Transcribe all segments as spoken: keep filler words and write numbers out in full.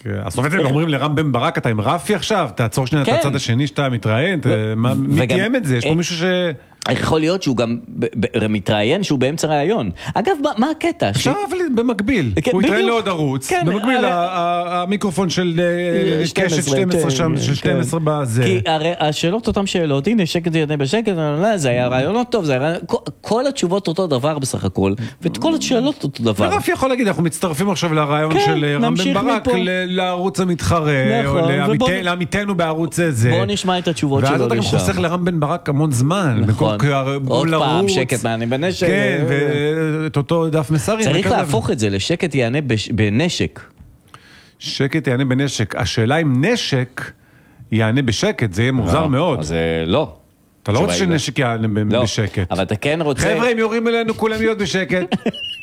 הסוף אתם אומרים לרם בן ברק, אתה עם רפי עכשיו, תעצור שנייה את הצד השני שאתה מתראיין, מי תיאם את זה? יש פה מישהו ש... יכול להיות שהוא גם מתראיין שהוא באמצע ראיון. אגב, מה הקטע? אפשר אבל במקביל. הוא יתראיין לעוד ערוץ. במקביל, המיקרופון של קשת שתים עשרה שם, של שתים עשרה בזה. כי הרי השאלות אותם שאלות, הנה שקט יענה בשקט, זה היה רעיונות טוב, כל התשובות אותו דבר בסך הכל, ואת כל השאלות אותו דבר. ורף יכול להגיד, אנחנו מצטרפים עכשיו לרעיון של רם בן ברק, לערוץ המתחרה, לעמיתנו בערוץ הזה. בואו נשמע את התשובות שלו לשם. ואז אתה גם חוסך לרם בן ברק המון זמן. עוד פעם, שקט יענה בנשק. כן, ואת אותו דף מסרים. צריך להפוך את זה לשקט יענה בנשק. שקט יענה בנשק. השאלה אם נשק יענה בשקט, זה יהיה מוזר מאוד. אז לא. אתה לא רוצה שנשק יענה בשקט. אבל אתה כן רוצה... חבר'ה, הם יורים אלינו, כולם להיות בשקט.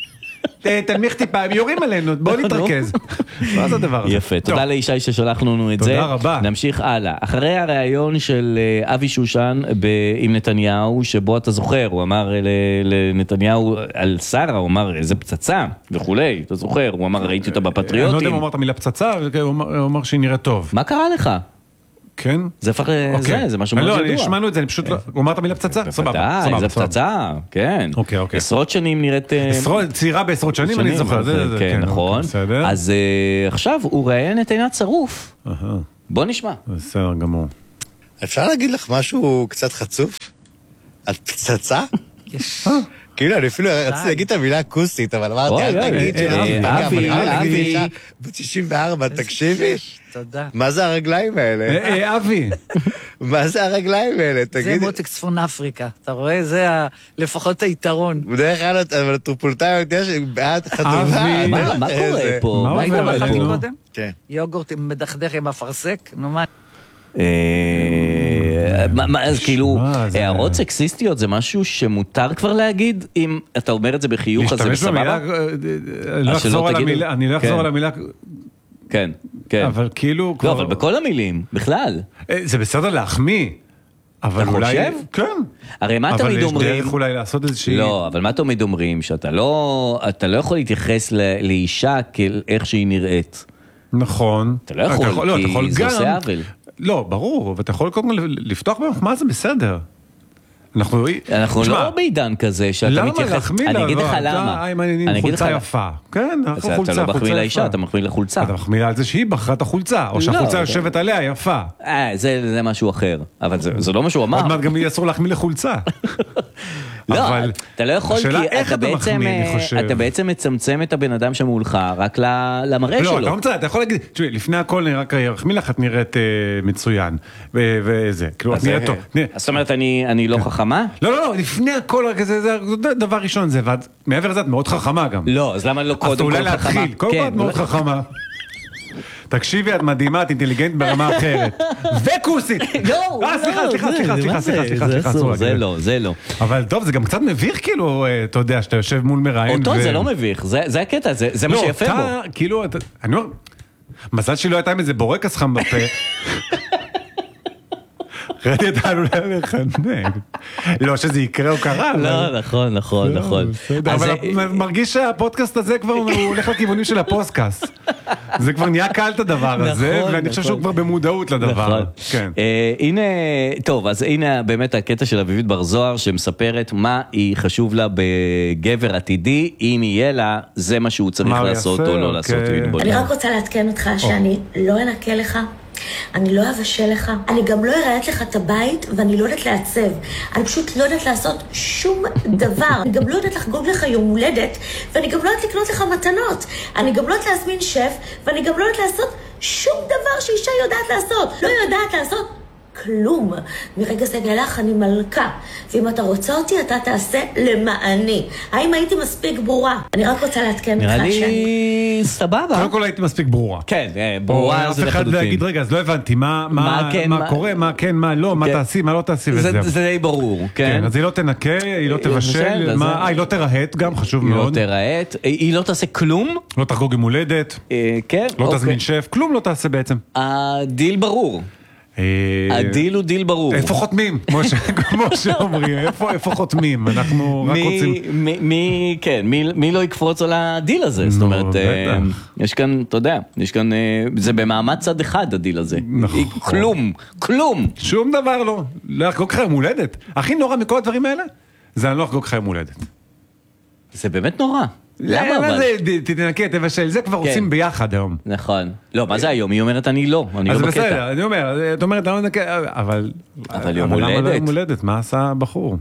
תנמיך טיפה, הם יורים עלינו, בואו נתרכז. מה זה הדבר הזה? יפה, תודה לישי ששלחנו לנו את זה. תודה רבה. נמשיך הלאה. אחרי הראיון של אבי שושן עם נתניהו, שבו אתה זוכר, הוא אמר לנתניהו על שרה, הוא אמר איזה פצצה וכולי, אתה זוכר, הוא אמר ראיתי אותה בפטריוטים. אני לא יודע אם הוא אמר את המילה פצצה, הוא אמר שהיא נראית טוב. מה קרה לך? כן? זה הפך לזה, זה משהו מאוד ידוע. לא, השמענו את זה, אני פשוט לא... הוא אמר את המילה פצצה? סבבה. זה פצצה, כן. אוקיי, אוקיי. עשרות שנים נראית... צעירה בעשרות שנים, אני זוכר. כן, נכון. אז עכשיו הוא ראיין את עינת שרוף. בוא נשמע. בסדר גמור. אפשר להגיד לך משהו קצת חצוף? על פצצה? כאילו, אני אפילו רציתי להגיד את המילה אקוסטית, אבל אמרתי, אל תגיד אבי, אבי. ב-תשעים וארבע, תקשיבי. תודה. מה זה הרגליים האלה? אבי. מה זה הרגליים האלה? זה מותק צפון אפריקה. אתה רואה? זה לפחות היתרון. בדרך כלל, אבל הטרופולטאיות יש בעד חתונה. מה קורה פה? מה היית בחתי קודם? כן. יוגורט מדכדך עם אפרסק? נו מה? אז כאילו, הערות סקסיסטיות זה משהו שמותר כבר להגיד, אם אתה אומר את זה בחיוך הזה בסבבה? אני לא אחזור על המילה... כן, כן. אבל כאילו... לא, אבל בכל המילים, בכלל. זה בסדר להחמיא. אבל אתה חושב? כן. הרי מה תמיד אומרים... אבל יש דרך אולי לעשות איזושהי... לא, אבל מה תמיד אומרים? שאתה לא יכול להתייחס לאישה כאיך שהיא נראית. נכון. אתה לא יכול, כי זה עושה עוול. לא, ברור, ואתה יכול קודם לפתוח במחמאה, זה בסדר. אנחנו לא בעידן כזה שאתה מתייחס... למה להחמיא לה? אני אגיד לך למה. אני חולצה יפה. כן, חולצה יפה. אתה לא מחמיא לאישה, אתה מחמיא לחולצה. אתה מחמיא על זה שהיא בחרה את החולצה, או שהחולצה יושבת עליה יפה. זה משהו אחר, אבל זה לא מה שהוא אמר. עוד מעט גם אסור להחמיא לחולצה. לא, אתה לא יכול, כי אתה בעצם מצמצם את הבן אדם שמולך רק למראה שלו. לא, אתה מצא, אתה יכול להגיד, תשמעי, לפני הכל אני רק אחמיא לך, את נראית מצוין, וזה, כאילו, את נראית טוב. אז זאת אומרת, אני לא חכמה? לא, לא, לא, לפני הכל, זה דבר ראשון זה, ומעבר לזה את מאוד חכמה גם. לא, אז למה לא קודם כל חכמה? קודם כל את מאוד חכמה. תקשיבי, את מדהימה, את אינטליגנט ברמה אחרת. וקוסית! לא, סליחה, סליחה, סליחה, סליחה, סליחה. זה לא, זה לא. אבל טוב, זה גם קצת מביך, כאילו, אתה יודע, שאתה יושב מול מראיין. אותו זה לא מביך, זה הקטע, זה מה שיפה בו. לא, אתה, כאילו, אני אומר, מזל שלא הייתה עם איזה בורקס חם בפה. ראיתי את העלולה לחנק. לא, שזה יקרה או קרה. לא, נכון, נכון, נכון. אבל מרגיש שהפודקאסט הזה כבר הוא הולך לכיוונים של הפודקאסט. זה כבר נהיה קל את הדבר הזה, ואני חושב שהוא כבר במודעות לדבר. הנה, טוב, אז הנה באמת הקטע של אביבית בר זוהר, שמספרת מה היא חשוב לה בגבר עתידי, אם יהיה לה, זה מה שהוא צריך לעשות או לא לעשות. אני רק רוצה להתקן אותך שאני לא אנקה לך, אני לא אבשל לך, אני גם לא אראה לך את הבית, ואני לא יודעת לעצב. אני פשוט לא יודעת לעשות שום דבר. אני גם לא יודעת לחגוג לך יום הולדת, ואני גם לא יודעת לקנות לך מתנות. אני גם לא יודעת להזמין שף, ואני גם לא יודעת לעשות שום דבר שאישה יודעת לעשות. לא יודעת לעשות כלום. מרגע זה גלח אני מלכה. ואם אתה רוצה אותי, אתה תעשה למעני. האם הייתי מספיק ברורה? אני רק רוצה להתקן לך שאני... נראה לי סבבה. קודם כל הייתי מספיק ברורה. כן, ברורה זה לחלוטין. אף אחד לא יגיד, רגע, אז לא הבנתי, מה קורה, מה כן, מה לא, מה תעשי, מה לא תעשי וזהו. זה די ברור, כן. אז היא לא תנקה, היא לא תבשל, היא לא תרהט גם, חשוב מאוד. היא לא תרהט, היא לא תעשה כלום. לא תחגוג עם הולדת. כן. לא תזמין שף, כלום לא תעשה בעצם. הדיל ברור. הדיל הוא דיל ברור. איפה חותמים? כמו שאומרים, איפה חותמים? אנחנו רק רוצים... מי, כן, מי לא יקפוץ על הדיל הזה? זאת אומרת, יש כאן, אתה יודע, יש כאן, זה במעמד צד אחד הדיל הזה. כלום, כלום. שום דבר לא. לא לחגוג לך יום הולדת. הכי נורא מכל הדברים האלה, זה אני לא לחגוג לך יום הולדת. זה באמת נורא. למה אבל? תתנקה, תבשל, זה כבר עושים ביחד היום. נכון. לא, מה זה היום? היא אומרת אני לא, אני לא בקטע. אז בסדר, אני אומר, את אומרת, אני לא נקה, אבל... אבל יום הולדת. למה לא יום הולדת? מה עשה הבחור?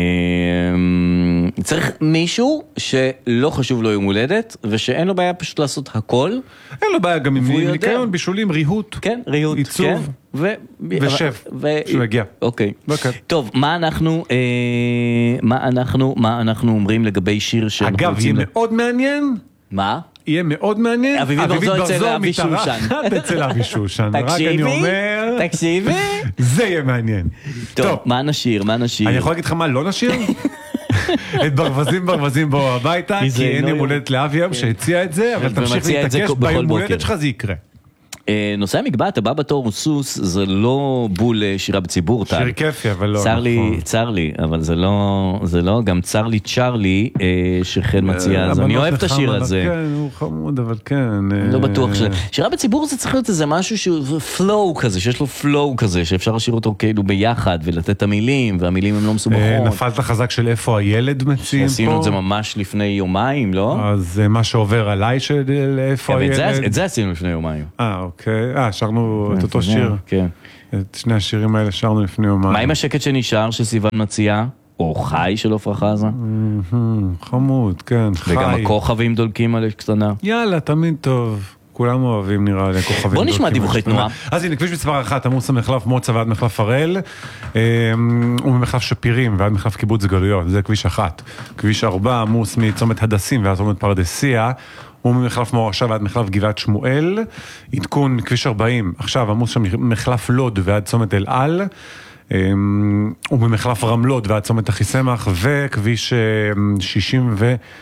צריך מישהו שלא חשוב לו יום הולדת, ושאין לו בעיה פשוט לעשות הכל. אין לו בעיה גם עם ניקיון, בישולים, ריהוט. כן, ריהוט. עיצוב. ושף, שהוא יגיע. אוקיי. טוב, מה אנחנו, מה אנחנו, מה אנחנו אומרים לגבי שיר שאנחנו אגב, רוצים... יהיה מאוד מעניין. מה? יהיה מאוד מעניין. אביבית ברזו אצל אבי שושן. אצל אבי שושן. רק אני אומר... תקשיבי. זה יהיה מעניין. טוב, מה נשיר? מה נשיר? אני יכול להגיד לך מה לא נשיר? את ברווזים ברווזים בואו הביתה, כי אין יום הולדת לאבי היום שהציע את זה, אבל תמשיך להתעקש ביום הולדת שלך זה יקרה. נושא המקבעת, הבא בתור הוא סוס, זה לא בול שירה בציבור, טל. שיר כיפי, אבל לא. צר לי, צר לי, אבל זה לא, זה לא, גם צר לי צ'רלי, שחן מציע, אז אני אוהב את השיר הזה. כן, הוא חמוד, אבל כן. לא בטוח ש... שירה בציבור זה צריך להיות איזה משהו שהוא פלואו כזה, שיש לו פלואו כזה, שאפשר לשיר אותו כאילו ביחד, ולתת את המילים, והמילים הם לא מסובכות. נפלת חזק של איפה הילד מציעים פה. עשינו את זה ממש לפני יומיים, לא? אז מה שעובר עליי של איפה הילד. את זה עשינו לפני יומיים. אה, אוקיי. אה, שרנו את אותו שיר. כן. את שני השירים האלה שרנו לפני יומיים. מה עם השקט שנשאר שסיוון מציעה? או חי של עפרה חזה? חמוד, כן, חי. וגם הכוכבים דולקים על קטנה. יאללה, תמיד טוב. כולם אוהבים נראה לי כוכבים. בוא נשמע דיווחי תנועה. אז הנה, כביש מספר אחת, עמוס המחלף מוצא ועד מחלף הראל, וממחלף שפירים ועד מחלף קיבוץ גלויות, זה כביש אחת. כביש ארבע, עמוס מצומת הדסים ועד צומת פרדסיה, וממחלף מורשה ועד מחלף גבעת שמואל, עדכון מכביש ארבעים, עכשיו עמוס שם מחלף לוד ועד צומת אל על, וממחלף רמלות ועד צומת אחיסמך, וכביש שישים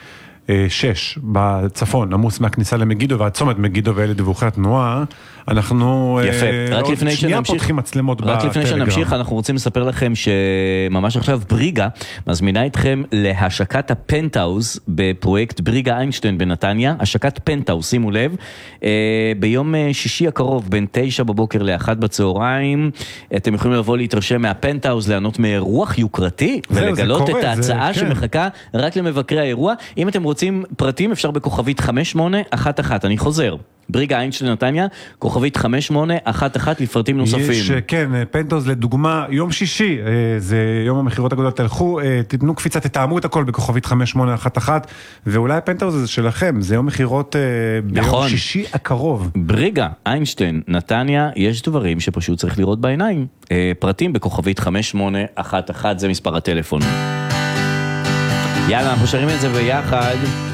ושש בצפון, עמוס מהכניסה למגידו ועד צומת מגידו, ואלה דיווחי התנועה. אנחנו יפה, רק לפני שנמשיך, רק לפני שנמשיך אנחנו רוצים לספר לכם שממש עכשיו בריגה מזמינה אתכם להשקת הפנטאוז בפרויקט בריגה איינשטיין בנתניה, השקת פנטאוז, שימו לב, ביום שישי הקרוב בין תשע בבוקר לאחת בצהריים, אתם יכולים לבוא להתרשם מהפנטאוז, ליהנות מאירוח יוקרתי ולגלות את ההצעה שמחכה רק למבקרי האירוע. אם אתם רוצים פרטים אפשר בכוכבית חמש שמונה אחת אחת, אני חוזר, בריגה איינשטיין נתניה, כוכבית חמש שמונה אחת אחת לפרטים נוספים. יש, כן, פנטאוז לדוגמה, יום שישי, זה יום המחירות הגדולות, תלכו, תתנו קפיצה, תתאמו את הכל בכוכבית חמש שמונה אחת אחת, ואולי הפנטאוז הזה שלכם, זה יום מחירות ביום נכון. שישי הקרוב. בריגה איינשטיין נתניה, יש דברים שפשוט צריך לראות בעיניים. פרטים בכוכבית חמש שמונה אחת אחת, זה מספר הטלפון. יאללה, אנחנו שרים את זה ביחד.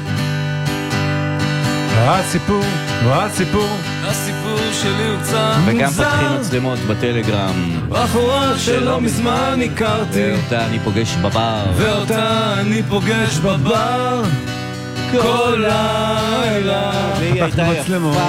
הסיפור, הסיפור הסיפור שלי הוא קצת וגם פותחים מצלמות בטלגרם. בחורה שלא מזמן הכרתי, ואותה אני פוגש בבר ואותה אני פוגש בבר כל לילה. פתחנו מצלמות